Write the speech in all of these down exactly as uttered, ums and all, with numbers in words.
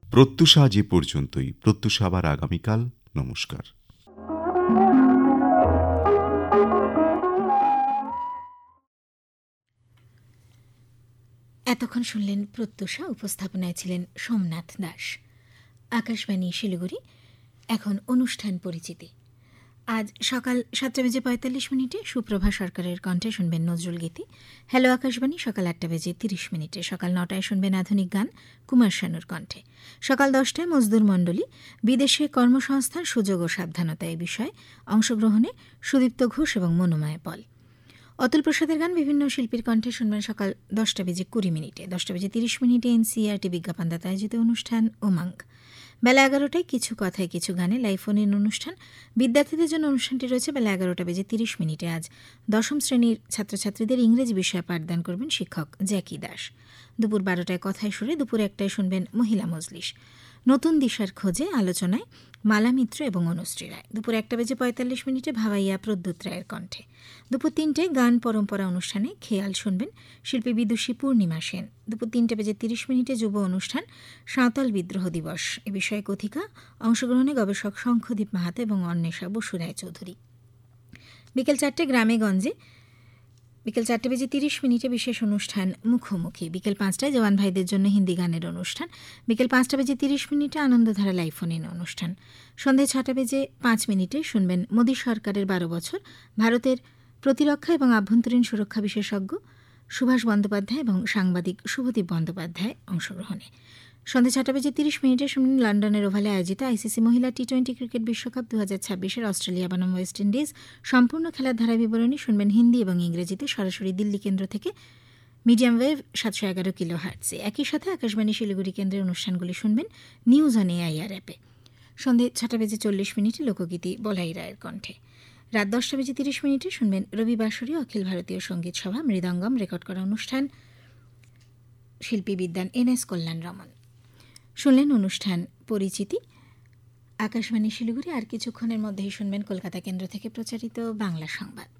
প্রত্যুষা আজ এ পর্যন্তই। প্রত্যুষা আবার আগামীকাল। নমস্কার। এতক্ষণ শুনলেন প্রত্যুষা, উপস্থাপনায় ছিলেন সোমনাথ দাস। আকাশবাণী শিলিগুড়ি। এখন অনুষ্ঠান পরিচিতি। আজ সকাল সাতটা বেজে পঁয়তাল্লিশ মিনিটে সুপ্রভা সরকারের কণ্ঠে শুনবেন নজরুল গীতি। হ্যালো আকাশবাণী সকাল আটটা বেজে তিরিশ মিনিটে। সকাল নটায় শুনবেন আধুনিক গান কুমার শানুর কণ্ঠে। সকাল দশটায় মজদুর মণ্ডলী, বিদেশে কর্মসংস্থান সুযোগ ও সাবধানতা এই বিষয়ে অংশগ্রহণে সুদীপ্ত ঘোষ এবং মনোময় পল। অতুল প্রসাদের গান বিভিন্ন শিল্পীর কণ্ঠে শুনবেন সকাল দশটা বেজে কুড়ি মিনিটে। দশটা বেজে তিরিশ মিনিটে এনসিইআরটি বিজ্ঞাপনদাতা আয়োজিত অনুষ্ঠান উমাঙ্গ। বেলা এগারোটায় কিছু কথায় কিছু গানে লাইভ ফোন ইন অনুষ্ঠান। বিদ্যার্থীদের জন্য অনুষ্ঠানটি রয়েছে বেলা এগারোটা বেজে তিরিশ মিনিটে। আজ দশম শ্রেণীর ছাত্রছাত্রীদের ইংরেজি বিষয়ে পাঠদান করবেন শিক্ষক জ্যাকি দাস। দুপুর বারোটায় কথায় সুরে, দুপুর একটায় শুনবেন মহিলা মজলিস। নতুন দিশার খোঁজে আলোচনায় মালা মিত্র এবং অনুশ্রী রায়। দুপুর একটা বেজে পঁয়তাল্লিশ মিনিটে ভাবাইয়া প্রদ্যুৎ রায়ের কণ্ঠে। দুপুর তিনটায় গান পরম্পরা অনুষ্ঠানে খেয়াল শুনবেন শিল্পী বিদুষী পূর্ণিমা সেন। দুপুর তিনটে বেজে তিরিশ মিনিটে যুব অনুষ্ঠান সাঁওতাল বিদ্রোহ দিবস এ বিষয়ে কথিকা, অংশগ্রহণে গবেষক শঙ্খদীপ মাহাতো এবং অন্বেষা বসু রায় চৌধুরী। বিকেল চারটে গ্রামে গঞ্জে। বিকেল চারটে বেজে তিরিশ মিনিটে বিশেষ অনুষ্ঠান মুখোমুখি। বিকেল পাঁচটায় জওয়ান ভাইদের জন্য হিন্দি গানের অনুষ্ঠান। বিকেল পাঁচটা বেজে তিরিশ মিনিটে আনন্দধারা লাইভ ফোন ইন অনুষ্ঠান। সন্ধে ছটা বেজে পাঁচ মিনিটে শুনবেন মোদী সরকারের বারো বছর, ভারতের প্রতিরক্ষা এবং আভ্যন্তরীণ সুরক্ষা বিশেষজ্ঞ সুভাষ বন্দ্যোপাধ্যায় এবং সাংবাদিক শুভদীপ বন্দ্যোপাধ্যায় অংশগ্রহণে। সন্ধে ছটা বেজে তিরিশ মিনিটে শুনবেন লন্ডনের ওভালে আয়োজিত আইসিসি মহিলা টি টোয়েন্টি ক্রিকেট বিশ্বকাপ দু হাজার ছাব্বিশের অস্ট্রেলিয়া বনাম ওয়েস্ট ইন্ডিজ সম্পূর্ণ খেলার ধারা বিবরণী শুনবেন হিন্দি এবং ইংরেজিতে সরাসরি দিল্লি কেন্দ্র থেকে মিডিয়াম ওয়েভ সাতশো এগারো কিলো হার্টসে। একই সাথে আকাশবাণী শিলিগুড়ি কেন্দ্রের অনুষ্ঠানগুলি শুনবেন নিউজ অন এআইআর অ্যাপে। সন্ধে ছটা বেজে চল্লিশ মিনিটে লোকগীতি বলাই রায়ের কণ্ঠে। রাত দশটা বেজে তিরিশ মিনিটে শুনবেন রবিবাসরী অখিল ভারতীয় সঙ্গীত সভা মৃদঙ্গম রেকর্ড করা অনুষ্ঠান, শিল্পী বিদ্যান এন এস কল্যাণ রমন। শুনলেন অনুষ্ঠান পরিচিতি। আকাশবাণী শিলিগুড়ি। আর কিছুক্ষণের মধ্যেই শুনবেন কলকাতা কেন্দ্র থেকে প্রচারিত বাংলা সংবাদ।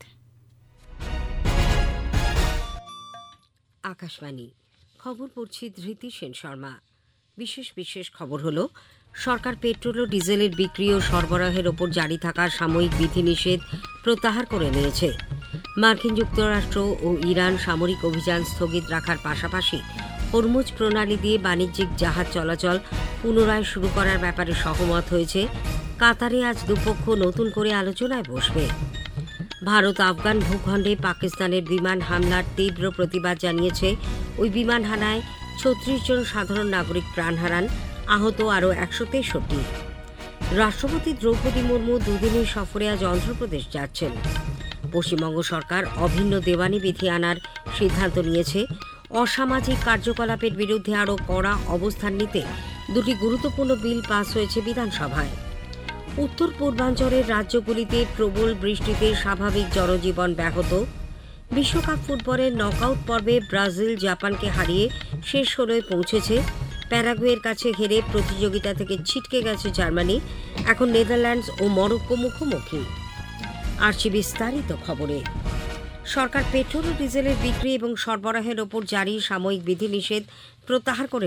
আকাশবাণী খবর পড়ছি ধৃতি সেন শর্মা। বিশেষ বিশেষ খবর হলো, সরকার পেট্রোল ও ডিজেলের বিক্রি ও সরবরাহের ওপর জারি থাকা সাময়িক বিধিনিষেধ প্রত্যাহার করে নিয়েছে। মার্কিন যুক্তরাষ্ট্র ও ইরান সামরিক অভিযান স্থগিত রাখার পাশাপাশি হরমুজ প্রণালী দিয়ে বাণিজ্যিক জাহাজ চলাচল পুনরায় শুরু করার ব্যাপারে সহমত হয়েছে। কাতারে আজ দুপক্ষ নতুন করে আলোচনায় বসবে। ভারত আফগান ভূখণ্ডে পাকিস্তানের বিমান হামলার তীব্র প্রতিবাদ জানিয়েছে। ওই বিমান হানায় ছত্রিশ জন সাধারণ নাগরিক প্রাণ হারান, আহত আরও একশো তেষট্টি। রাষ্ট্রপতি দ্রৌপদী মুর্মু দুদিনের সফরে আজ অন্ধ্রপ্রদেশ যাচ্ছেন। পশ্চিমবঙ্গ সরকার অভিন্ন দেওয়ানি বিধি আনার সিদ্ধান্ত নিয়েছে। অসামাজিক কার্যকলাপের বিরুদ্ধে আরও কড়া অবস্থান নিতে দুটি গুরুত্বপূর্ণ বিল পাস হয়েছে বিধানসভায়। উত্তর পূর্বাঞ্চলের রাজ্যগুলিতে প্রবল বৃষ্টিতে স্বাভাবিক জনজীবন ব্যাহত। বিশ্বকাপ ফুটবলের নকআউট পর্বে ব্রাজিল জাপানকে হারিয়ে শেষ ষোলোয় পৌঁছেছে। প্যারাগুয়ের কাছে হেরে প্রতিযোগিতা থেকে ছিটকে গেছে জার্মানি। এখন নেদারল্যান্ডস ও মরক্কো মুখোমুখি। আসছি বিস্তারিত খবরে। সরকার পেট্রোল ও ডিজেলের বিক্রি এবং সরবরাহের ওপর জারি সাময়িক বিধিনিষেধ প্রত্যাহার করে